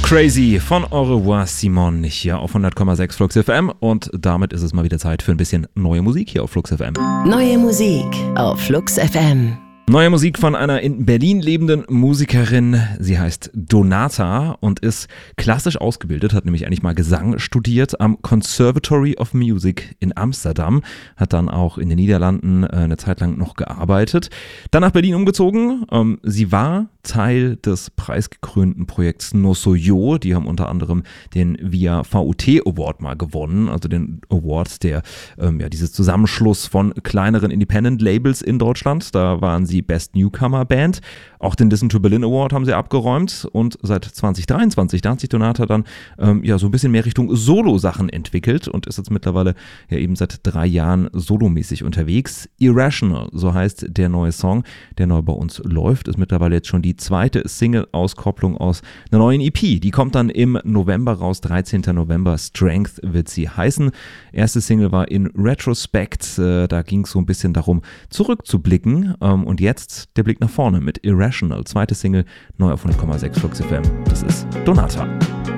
Crazy von Au revoir Simon hier auf 100,6 Flux FM und damit ist es mal wieder Zeit für ein bisschen neue Musik hier auf Flux FM. Neue Musik auf Flux FM. Neue Musik von einer in Berlin lebenden Musikerin. Sie heißt Donata und ist klassisch ausgebildet, hat nämlich eigentlich mal Gesang studiert am Conservatory of Music in Amsterdam, hat dann auch in den Niederlanden eine Zeit lang noch gearbeitet, dann nach Berlin umgezogen. Sie war Teil des preisgekrönten Projekts No Soy Yo. Die haben unter anderem den VIA VUT Award mal gewonnen, also den Award, der dieses Zusammenschluss von kleineren Independent-Labels in Deutschland. Da waren sie Best Newcomer Band. Auch den Listen to Berlin Award haben sie abgeräumt und seit 2023, da hat sich Donata dann so ein bisschen mehr Richtung Solo-Sachen entwickelt und ist jetzt mittlerweile ja eben seit 3 Jahren solomäßig unterwegs. Irrational, so heißt der neue Song, der neu bei uns läuft, ist mittlerweile jetzt schon die zweite Single-Auskopplung aus einer neuen EP. Die kommt dann im November raus, 13. November, Strength wird sie heißen. Erste Single war In Retrospect, da ging es so ein bisschen darum, zurückzublicken und jetzt der Blick nach vorne mit Irrational. Zweite Single, neu auf 100,6 Flux FM. Das ist Donata.